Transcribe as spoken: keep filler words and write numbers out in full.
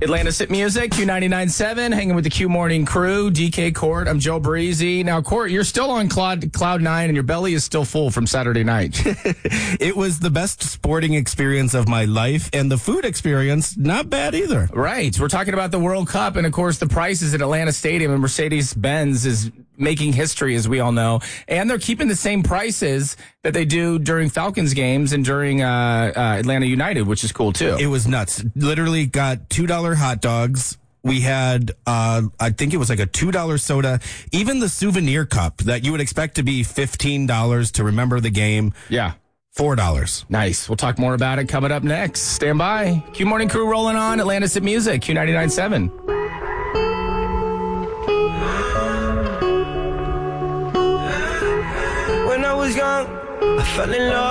Atlantis Hit Music, Q ninety-nine point seven, hanging with the Q Morning crew. D K Court, I'm Joe Breezy. Now, Court, you're still on cloud, cloud nine, and your belly is still full from Saturday night. It was the best sporting experience of my life, and the food experience, not bad either. Right. We're talking about the World Cup, and, of course, the prices at Atlanta Stadium, and Mercedes-Benz is making history, as we all know. And they're keeping the same prices that they do during Falcons games and during uh, uh, Atlanta United, which is cool, too. It was nuts. Literally got two dollar hot dogs. We had, uh, I think it was like a two dollar soda. Even the souvenir cup that you would expect to be fifteen dollars to remember the game. Yeah. four dollars. Nice. We'll talk more about it coming up next. Stand by. Q Morning Crew rolling on. Atlantis Hit Music, Q ninety-nine point seven. When I was young, I fell in love.